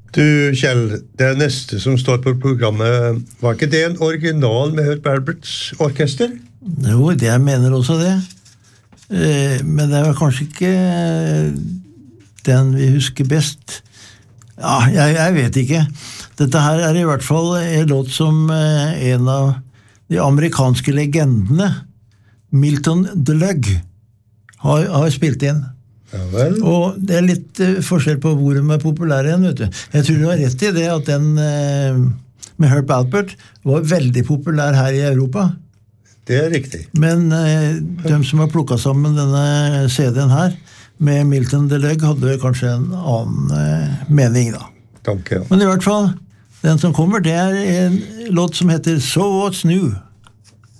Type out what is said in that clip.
Du, Kjell, det neste som står på programmet, var ikke det en original med Herb Alperts orkester? Jo, jeg mener også det. Men det var kanskje ikke den vi husker best. Ja, jeg vet ikke. Dette her i hvert fall en låt som en av de amerikanske legendene, Milton DeLugg, har spilt inn. Ja vel. Og det litt forskjell på hvor de populære igjen, vet du. Jeg tror du har rett i det at den med Herb Alpert var veldig populær her i Europa. Det riktig. Men de som har plukket sammen denne CD-en her, med Milton DeLugg, hadde kanskje en annen mening da. Takk, ja. Men i hvert fall, den som kommer, det en låt som heter So What's New?